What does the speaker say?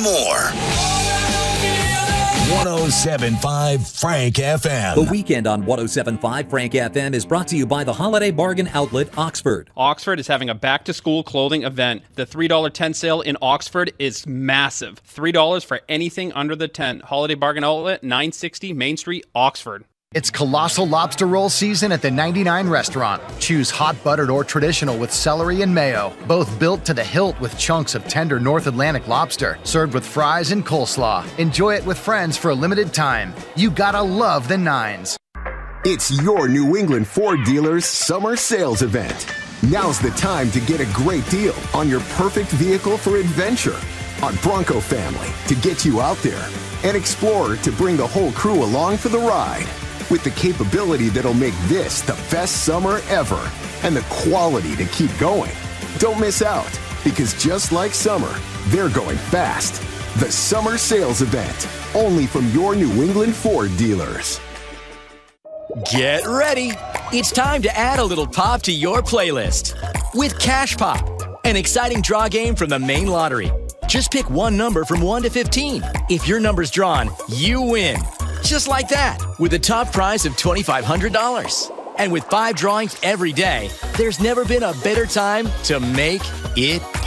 more. 107.5 Frank FM. The weekend on 107.5 Frank FM is brought to you by the Holiday Bargain Outlet, Oxford. Oxford is having a back-to-school clothing event. The $3 tent sale in Oxford is massive. $3 for anything under the tent. Holiday Bargain Outlet, 960 Main Street, Oxford. It's colossal lobster roll season at the 99 restaurant. Choose hot buttered or traditional with celery and mayo. Both built to the hilt with chunks of tender North Atlantic lobster. Served with fries and coleslaw. Enjoy it with friends for a limited time. You gotta love the Nines. It's your New England Ford dealer's summer sales event. Now's the time to get a great deal on your perfect vehicle for adventure. On Bronco Family to get you out there. And Explorer to bring the whole crew along for the ride. With the capability that'll make this the best summer ever and the quality to keep going. Don't miss out, because just like summer, they're going fast. The summer sales event, only from your New England Ford dealers. Get ready. It's time to add a little pop to your playlist with Cash Pop, an exciting draw game from the main lottery. Just pick one number from 1 to 15. If your number's drawn, you win. Just like that, with a top prize of $2,500. And with 5 drawings every day, there's never been a better time to make it